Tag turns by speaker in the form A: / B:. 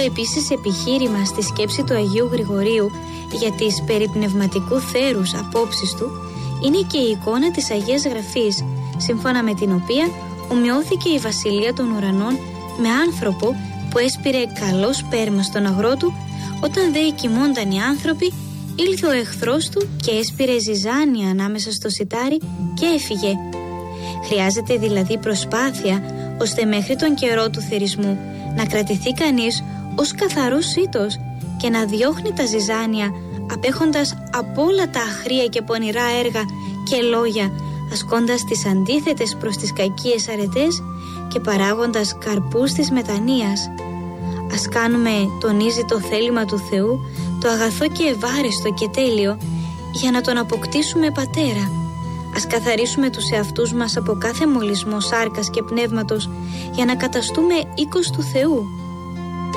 A: επίσης επιχείρημα στη σκέψη του Αγίου Γρηγορίου για τις περί πνευματικού θέρους απόψεις του είναι και η εικόνα της Αγίας Γραφής, σύμφωνα με την οποία ομοιώθηκε η βασιλεία των ουρανών με άνθρωπο που έσπηρε καλό σπέρμα στον αγρό του, όταν δε κοιμώνταν οι άνθρωποι, ήλθε ο εχθρός του και έσπηρε ζυζάνια ανάμεσα στο σιτάρι και έφυγε. Χρειάζεται δηλαδή προσπάθεια ώστε μέχρι τον καιρό του θερισμού να κρατηθεί κανείς ως καθαρός σύτος και να διώχνει τα ζυζάνια, απέχοντας από όλα τα αχρία και πονηρά έργα και λόγια, ασκώντας τις αντίθετες προς τις κακίες αρετές και παράγοντας καρπούς της μετανοίας. Ας κάνουμε, τονίζει το θέλημα του Θεού, το αγαθό και ευάρεστο και τέλειο, για να τον αποκτήσουμε πατέρα. Ας καθαρίσουμε τους εαυτούς μας από κάθε μολυσμό σάρκας και πνεύματος, για να καταστούμε οίκος του Θεού.